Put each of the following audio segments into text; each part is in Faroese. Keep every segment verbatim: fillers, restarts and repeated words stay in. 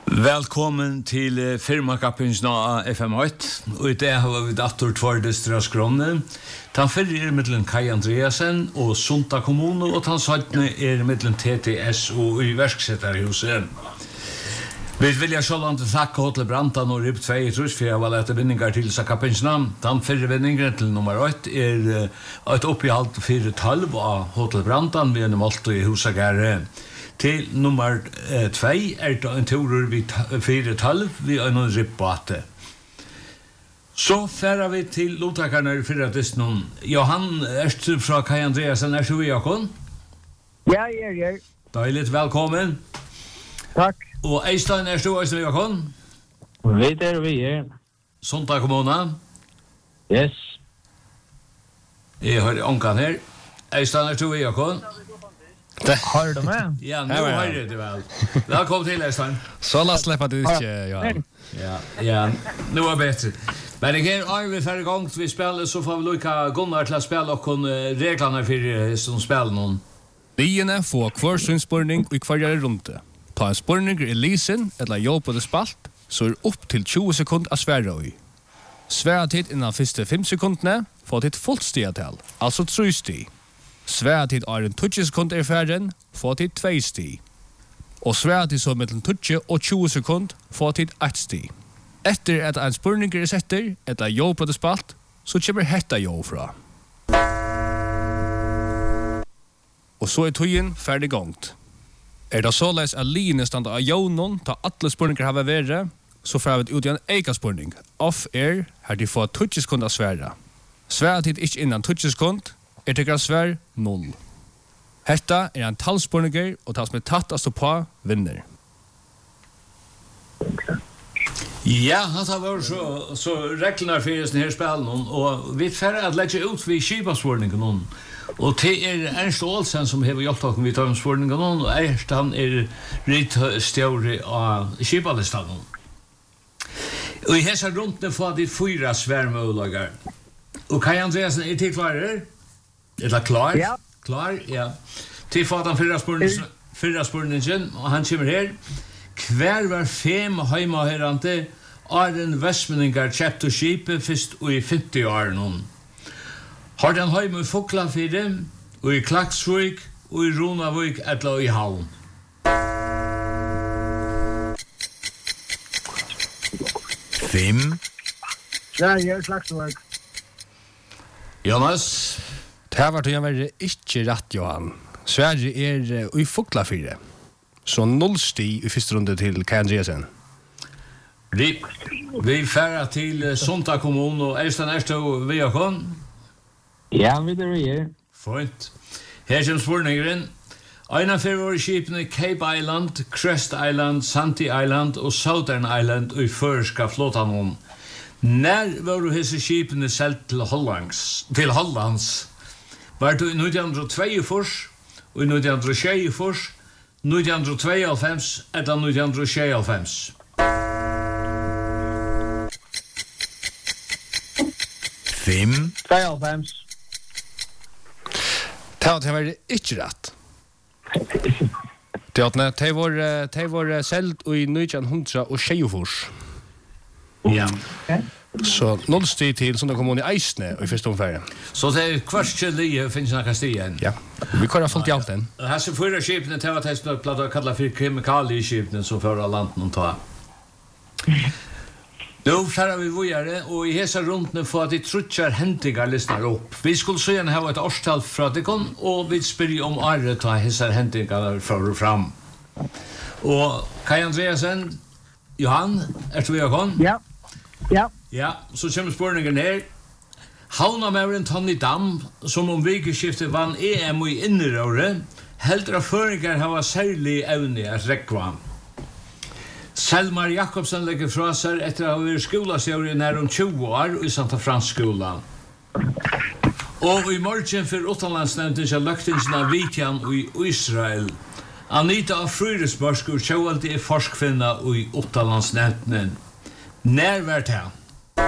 Velkommen til firmakappingen av F M åtte, og i dag har vi dator tvardestra skrånne. Den fyrre er mittelen Kai Andreasen og Sunda kommune, og den sattne er mittelen T T S og i verksetterhuset. Vi vil jeg sjålande takke Hotel Brantan og Rip två trus for jeg var lette vinningar til Sakappingen. Den fyrre vinningen til nummer åtte er et oppihalt fire tolv av Hotel Brantan ved en målte i Husagare. Til nummer eh, två er det en turer vid fire tolv vid en ribbate. Så færer vi til lottakerne for at det er noen. Johan, er du fra Kai Andreasen? Er du Jakob? Ja, jeg er jeg. Deilig, velkommen. Takk. Og Eistein, er du også Jakob? Vi er vi er. Sunda kommune? Yes. Jeg har ångan her. Eistein, er du Jakob? Har du med? Ja, nu har du det vel. Velkommen til, Eistein. Så la släppa det ikke, Johan. Ja, ja, nu er bättre. Men det er vi færre gang vi spiller, så får vi lukka Gunnar til å spille og reglene for som spiller noen. Liene får hver sin spurning og hver er runde. Ta en spurning i lisen eller jobb på det spalt, så er opp til tjue sekunder av svære i. Svære tid innan første fem sekundene får til fullt stiatel, altså tre sti. Svære tid er en tjue sekunder i færden, får til två sti. Og svære tid så mellom tjue og tjue sekunder, får til ett sti. Etter at en spurning er setter, etter jobb på det spalt, så kommer hetta jobb fra. Og så er tøyen ferdig gongt. Er det såleis at liene standa av jaunon, ta alle spurninger hava vært, så får vi ut i en eika spurning. Off air, her de får tjue sekunder svære. Svære tid ikke innan tjue sekunder, er til svær null. Hetta er en talspurninger, og tal som er tatt å stå på, vinner. Ja, det var så, så reglene for denne her spillen, og vi får at legge ut ved skipaspurningen. Og det er Ernst Olsen som har hjulpet oss med tømspurningen, og Ernst han er litt større av skipalistene. Og i hese rundene får de fyra sværmøvelager. Og Kai Andreasen, er til klarer? Er det klar? Ja. Klar, ja. Til for at han fyrre spurningen, fyrre spurningen, og han kommer her. Hver var fem heimaherante er en vestmenninger kjøpt og skipet først og i femti år noen. Har den heim i Foklafire, og i Klaksvik, og i Ronavik, eller i Havn. Fem. Ja, jeg er Klaksvik. Jonas? Det har vært å være ikke rett, Johan. Sverige er uh, i Foklafire. Så null sti i første runde til Kai Andreasen. Vi, vi færre til uh, Sunda kommune, og Eistein Erstø vi har kommet. Ja, vi er vi er. Fint. Her kommer spurningeren. Einan fyrir var skipene Cape Island, Crest Island, Santi Island og Southern Island og i føreska flåtanon. Når var du hese skipene selv til Hollands? Til Hollands? Var du i nitton tjueto og i nitton tjueto, nitton tjueto eller nitton tjueto? Fem. tjueto. Det har vært ikke rett. Det var, det var selv i nitton tjueto. Ja. Så null sti til Sunda kommune i Eisne og i første omfære. Så det er kvart lige finnes noen stien. Ja, vi kan ha fullt i alt den. Her som fyra skipene til at jeg skal plata å kalla for kemikalieskipene som fører landen å ta. Nå færer vi vågjere, og i hese rundene får at de trutjar hentingar listnar opp. Vi skulle så gjerne ha et årstall fra Dikon, og vi spyrir om året ta hese hentingar fra og fram. Og Kai Andreasen, Johan, er du velkommen? Ja. Ja. Ja, så kommer spurningen her. Havnamæren Tony Dam, som om vikeskiftet vann E M i inneråret, heldur at føringar hava særlig evne at rekva. Selmar Jakobsen legger fra seg etter å ha vært skolasjøver i nær om tjue år i Santa Frans skola. Og i morgen for utenlandsnevnden til løgtingsen av Vitjan i Israel. Anita av Frydesborsk og Kjøvaldi er forskvinna i utenlandsnevnden. När var det här?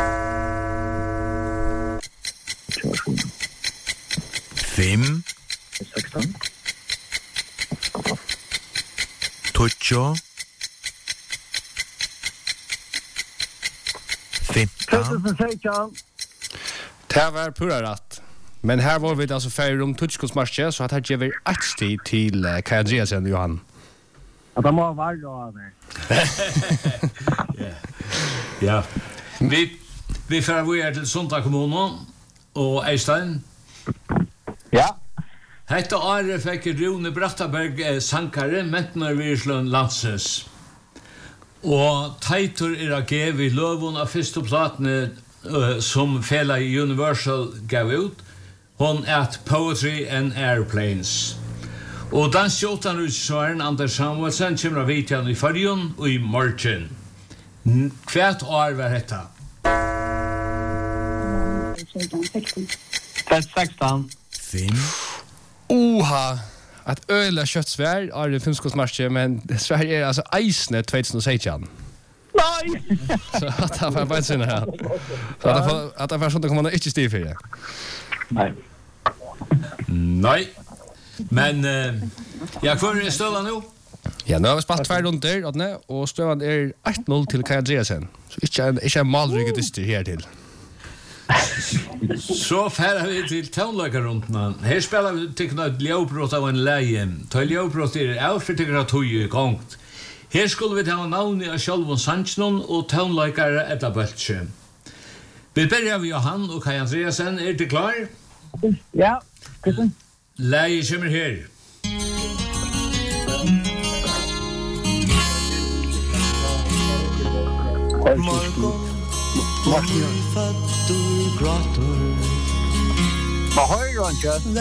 Fem. sexton. Tutjo. femton. tjugohundrasexton. Det var pura rätt. Men här var vi alltså färre om touchskonsmatcher så att här ger vi ett steg till uh, Kai Andreasen och Johan. Att de har varit då där. Ja. Ja. Vi vi får vi är till Sunda kommun och Eistein. Ja. Hetta året fikk Rune Brattaberg eh, sankare, mentnar Virslund Lanses. Og Teitur er a gev i løvun av fyrste platene uh, som fela i Universal gav ut. Hon at Poetry and Airplanes. Og den sjåtan utsvaren Anders Samuelsen kommer av vitjan i fargen og i morgen. Hvert år var detta? sexton. Fem. Oha, att öla köttsvär är det finskosmarsche men Sverige är alltså eisne tjugohundrasexton. Nej. Så att det var bara synd här. Så att det att det var sånt att komma inte stiv för det. Nej. Nej. Men uh, jag får en stöla nu. Ja, nu har vi spalt två runder och och stövan är ett noll till Kai Andreasen. Så inte en inte en malrygget dyster här till. Så færer vi til tånlagerrundene. Her spiller vi til et ljøbrott av en leie. Ta ljøbrott er av for til tog i gang. Her skulle vi ta navnet av Sjølvån Sandsnon og tånlagere etter Bøltsjø. Vi berger vi Johan og Kai Andreasen. Er det klar? Ja. Kristian. Leie kommer her. Morgon. Fattur gråtur. Vad har du inte?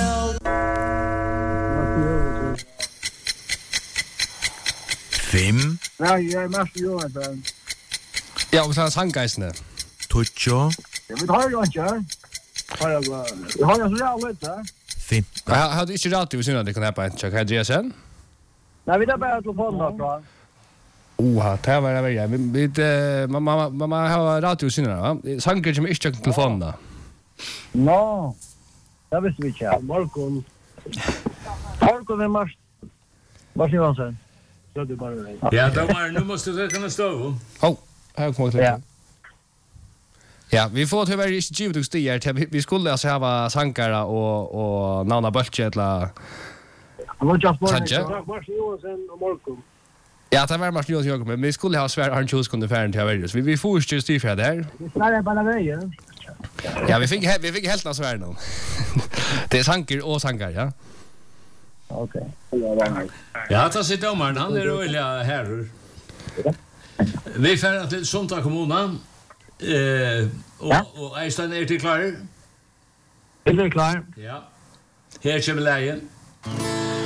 Fem. Nej, jag är mest Johan. Ja, och så har sanggeisne. Tutsjo. Jag vet har du inte? Har jag jag har jag så jävla lite. Fem. Jag hade inte radio synd att det kan hända en Kai Andreasen. Nej, vi där bara telefonen då. Oha, det var det var vi vi mamma mamma har radio synd va. Sanger som inte på telefonen då. No. Jag visste vi inte. Morgon. Morgon är mars. Vad ska man säga? Så det bara. Ja, då var nu måste du kunna stå. Oh, här kommer det. Ja. Ja, vi får tyvärr inte givet oss det här. Vi skulle alltså ha sankara och och Nana Bölche eller Han var just born. Sanche. Mars Johansson och Morgon. Ja, det var Mars Johansson men vi skulle ha svär Arne Tjus kunde färden till Averus. Vi vi får ju styr för det här. Vi snarare bara vägen. Ja, vi fick vi fick helt svär nu. Det är sanker och sankar, ja. Okej. Ja, ta sitt domaren. Han är öliga herrar. Vi färrar till Sunda kommun. Eh, och Ja. och Eistein är till klar. Är du klar? Ja. Här kommer leien.